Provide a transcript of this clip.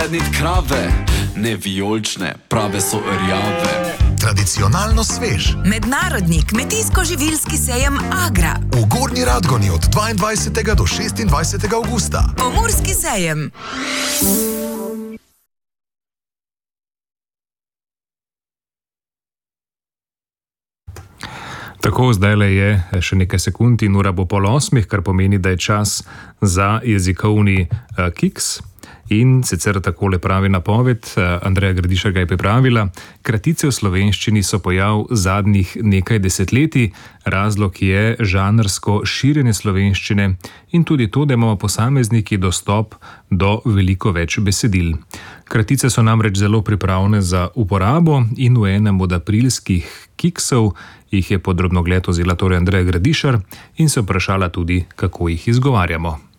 Krave, ne vijolične, prave so rjave. Tradicionalno svež. Mednarodni kmetijsko-živilski sejem Agra. V Gornji Radgoni od 22. do 26. avgusta. Pomurski sejem. Tako, zdajle je še nekaj sekund in ura bo 7:30, kar pomeni, da je čas za jezikovni kiks. In sicer takole pravi napoved, Andreja Gradišar ga je pripravila. Kratice v slovenščini so pojav zadnjih nekaj desetletij, razlog je žanrsko širjenje slovenščine in tudi to, da imamo posamezniki dostop do veliko več besedil. Kratice so namreč zelo pripravne za uporabo in v enem od aprilskih kiksov jih je pod drobnogled vzela torej Andreja Gradišar in se vprašala tudi, kako jih izgovarjamo.